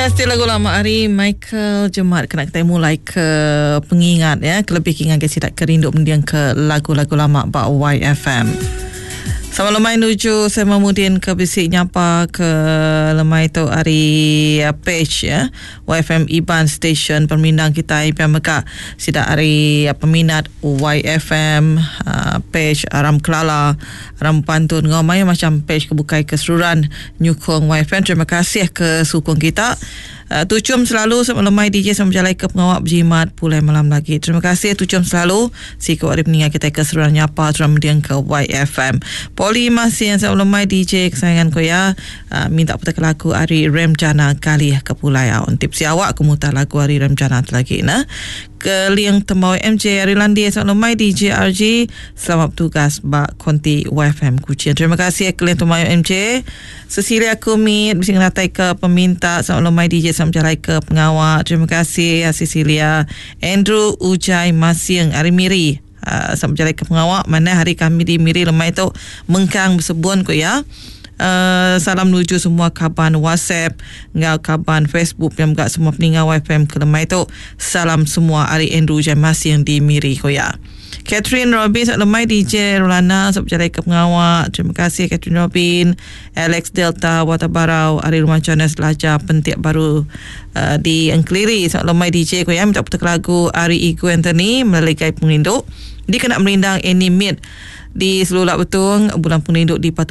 Still lagu lama hari Michael Jemat kena kita mulai ke pengingat ya, kelebih kingan ke sidak kerinduk mendiang ke lagu-lagu lama bak YFM. Sama lemai nuju saya memudin ke bisik nyapa ke lemai tu hari page ya YFM Iban Station permindang kita IPM Mekah sidak hari peminat YFM page Aram Kelala Aram Pantun ngomai macam page kebukai keseluruhan nyukung YFM. Terima kasih ke sukung kita. Tucum selalu sama lemai DJ sama berjalai ke pengawak berjimat pulai malam lagi. Terima kasih tucum selalu si ke warip ningat kita keseluruhan nyapa teram mendiang ke YFM. Poli masih yang sama lemai DJ kesayangan ko ya minta putar lagu Ari Remjana kali ke pulai awan tip si awak kemutar lagu Ari Remjana lagi nah ke liang tembau MJ Ari Landi sama lemai DJ RG selamat bertugas bak konti YFM Kuching. Terima kasih ke liang tembau MJ Cecilia Kumit bising natai ke peminta sama lemai DJ sama berjalai ke pengawak. Terima kasih ya Cecilia. Andrew Ujai Masing Ari Miri sama berjalai ke pengawak mana hari kami di Miri lemai tu mengkang bersebun ko ya. Salam menuju semua kaban WhatsApp ngau kaban Facebook yang gak semua peninggal YFM ke lemai tu. Salam semua Ari Andrew Ujai Masing di Miri ko ya. Catherine Robin sak lemai DJ Rolana sak berjalai ke pengawak. Terima kasih Catherine Robin. Alex Delta Watabarau Ari Rumah Canas Lajar Pentiak Baru di Engkeliri sak lemai DJ ko ya minta putar lagu Ari Igu Anthony melalui Gai Penginduk. Dia kena merindang Annie Mid di Seluruh Lak Betung bulan Penginduk di Patu